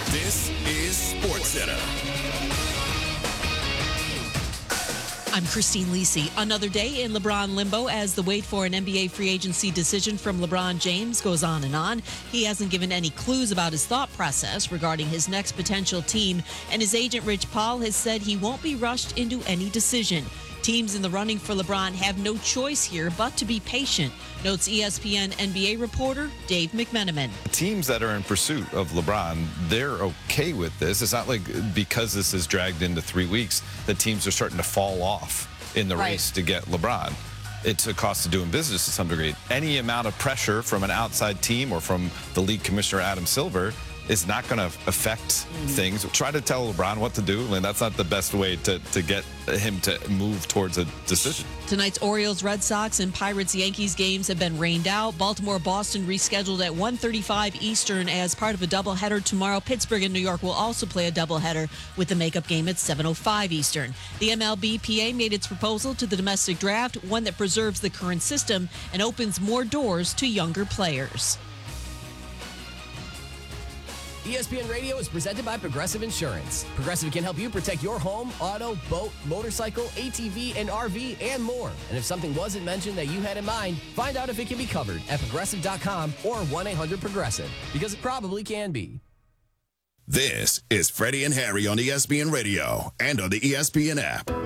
This is SportsCenter. I'm Christine Lisi. Another day in LeBron limbo as the wait for an NBA free agency decision from LeBron James goes on and on. He hasn't given any clues about his thought process regarding his next potential team, and his agent Rich Paul has said he won't be rushed into any decision. Teams in the running for LeBron have no choice here but to be patient, notes ESPN NBA reporter Dave McMenamin. Teams that are in pursuit of LeBron, they're okay with this. It's not like because this is dragged into 3 weeks that teams are starting to fall off in the race to get LeBron. It's a cost of doing business to some degree. Any amount of pressure from an outside team or from the league commissioner, Adam Silver, is not going to affect things. Try to tell LeBron what to do, and that's not the best way to get him to move towards a decision. Tonight's Orioles, Red Sox, and Pirates, Yankees games have been rained out. Baltimore, Boston rescheduled at 1:35 Eastern as part of a doubleheader tomorrow. Pittsburgh and New York will also play a doubleheader with the makeup game at 7:05 Eastern. The MLBPA made its proposal to the domestic draft, one that preserves the current system and opens more doors to younger players. ESPN Radio is presented by Progressive Insurance. Progressive can help you protect your home, auto, boat, motorcycle, ATV, and RV, and more. And if something wasn't mentioned that you had in mind, find out if it can be covered at Progressive.com or 1-800-PROGRESSIVE, because it probably can be. This is Freddie and Harry on ESPN Radio and on the ESPN app.